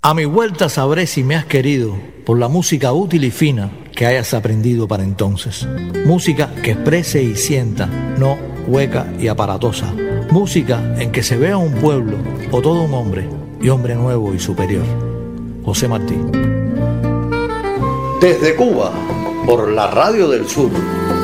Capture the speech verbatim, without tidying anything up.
A mi vuelta sabré si me has querido por la música útil y fina que hayas aprendido para entonces. Música que exprese y sienta, no hueca y aparatosa. Música en que se vea un pueblo o todo un hombre, y hombre nuevo y superior. José Martí. Desde Cuba, por la Radio del Sur.